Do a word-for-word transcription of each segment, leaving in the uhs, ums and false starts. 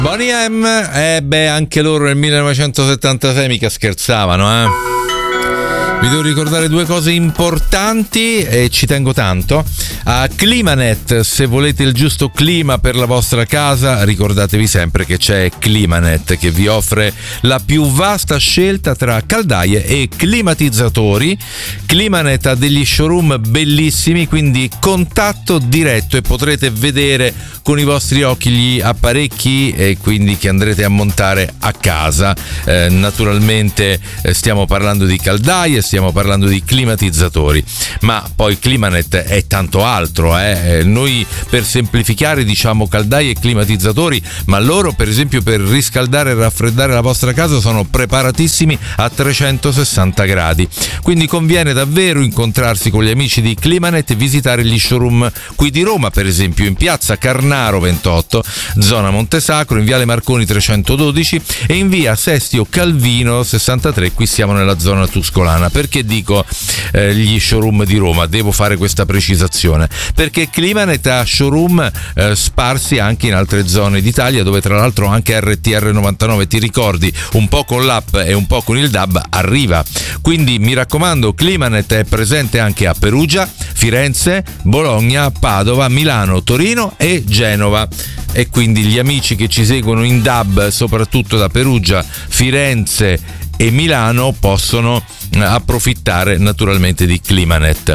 Boney M, eh beh, anche loro nel millenovecentosettantasei mica scherzavano, eh. Vi devo ricordare due cose importanti e ci tengo tanto. A Climanet, se volete il giusto clima per la vostra casa, ricordatevi sempre che c'è Climanet che vi offre la più vasta scelta tra caldaie e climatizzatori. Climanet ha degli showroom bellissimi, quindi contatto diretto e potrete vedere con i vostri occhi gli apparecchi e quindi che andrete a montare a casa. Eh, naturalmente eh, stiamo parlando di caldaie, stiamo parlando di climatizzatori, ma poi Climanet è tanto altro, eh. Noi per semplificare diciamo caldaie e climatizzatori, ma loro per esempio per riscaldare e raffreddare la vostra casa sono preparatissimi a trecentosessanta gradi, quindi conviene davvero incontrarsi con gli amici di Climanet e visitare gli showroom qui di Roma, per esempio in piazza Carnaro ventotto, zona Montesacro, in viale Marconi trecentododici e in via Sestio Calvino sessantatré, qui siamo nella zona tuscolana. Perché dico eh, gli showroom di Roma? Devo fare questa precisazione perché Climanet ha showroom eh, sparsi anche in altre zone d'Italia, dove tra l'altro anche R T R novantanove, ti ricordi, un po' con l'app e un po' con il D A B arriva, quindi mi raccomando, Climanet è presente anche a Perugia, Firenze, Bologna, Padova, Milano, Torino e Genova. E quindi gli amici che ci seguono in D A B, soprattutto da Perugia, Firenze e Milano, possono approfittare naturalmente di Climanet.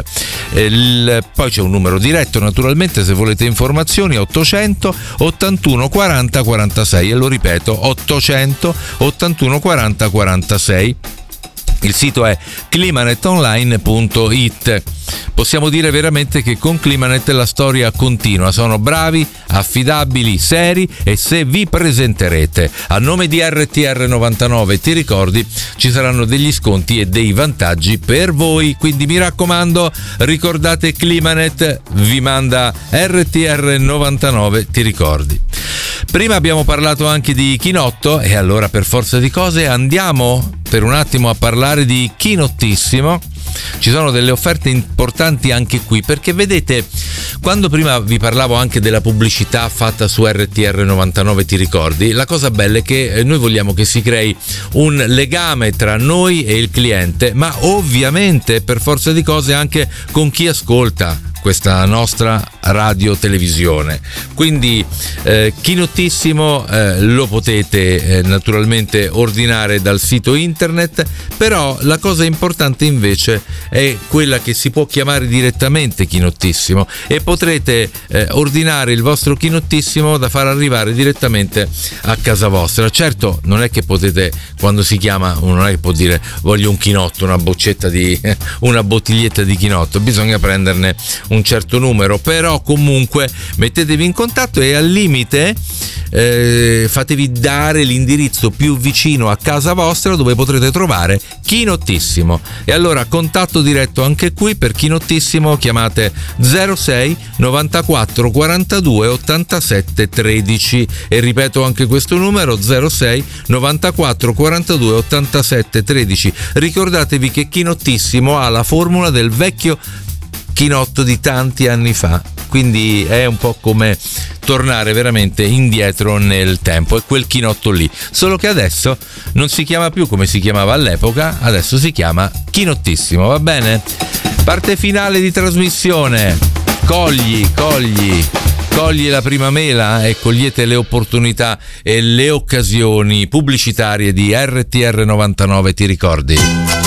Il, poi c'è un numero diretto naturalmente se volete informazioni, ottocento ottantuno quaranta quarantasei, e lo ripeto, ottocento ottantuno quaranta quarantasei. Il sito è climanetonline punto it. Possiamo dire veramente che con Climanet la storia continua, sono bravi, affidabili, seri e se vi presenterete a nome di R T R novantanove, ti ricordi, ci saranno degli sconti e dei vantaggi per voi, quindi mi raccomando, ricordate Climanet, vi manda R T R novantanove, ti ricordi. Prima abbiamo parlato anche di Chinotto e allora per forza di cose andiamo per un attimo a parlare di Chinottissimo. Ci sono delle offerte importanti anche qui, perché vedete, quando prima vi parlavo anche della pubblicità fatta su R T R novantanove, ti ricordi? La cosa bella è che noi vogliamo che si crei un legame tra noi e il cliente, ma ovviamente per forza di cose anche con chi ascolta questa nostra radio televisione. Quindi eh, Chinottissimo eh, lo potete eh, naturalmente ordinare dal sito internet, però la cosa importante invece è quella che si può chiamare direttamente Chinottissimo e potrete eh, ordinare il vostro Chinottissimo da far arrivare direttamente a casa vostra. Certo, non è che potete, quando si chiama, uno non è che può dire voglio un chinotto, una boccetta di una bottiglietta di chinotto, bisogna prenderne un certo numero, però comunque mettetevi in contatto e al limite eh, fatevi dare l'indirizzo più vicino a casa vostra dove potrete trovare Chinottissimo. E allora contatto diretto anche qui per Chinottissimo, chiamate zero sei novantaquattro quarantadue ottantasette tredici e ripeto anche questo numero, zero sei novantaquattro quarantadue ottantasette tredici. Ricordatevi che Chinottissimo ha la formula del vecchio Chinotto di tanti anni fa, quindi è un po' come tornare veramente indietro nel tempo, è quel chinotto lì, solo che adesso non si chiama più come si chiamava all'epoca, adesso si chiama Chinottissimo, va bene? Parte finale di trasmissione, cogli, cogli cogli la prima mela e cogliete le opportunità e le occasioni pubblicitarie di R T R novantanove, ti ricordi?